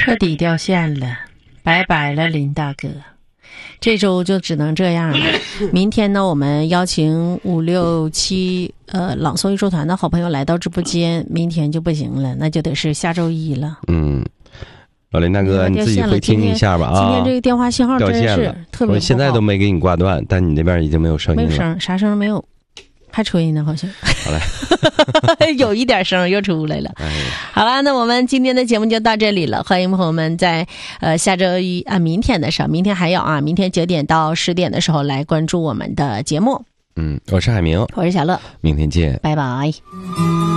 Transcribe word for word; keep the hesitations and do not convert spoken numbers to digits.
彻底掉线了，拜拜了林大哥，这周就只能这样了。明天呢，我们邀请五六七呃朗诵艺术团的好朋友来到直播间，明天就不行了，那就得是下周一了。 嗯，老林大哥，你自己会听一下吧啊！ 今天这个电话信号真是特别不好， 我现在都没给你挂断，但你那边已经没有声音了， 没有声，啥声没有，还吹呢，好像。 好嘞， 有一点声又出来了。哎、好了，那我们今天的节目就到这里了。欢迎朋友们在呃下周一啊明天的时候，明天还有啊，明天九点到十点的时候来关注我们的节目。 嗯，我是海明， 我是小乐， 明天见， 拜拜。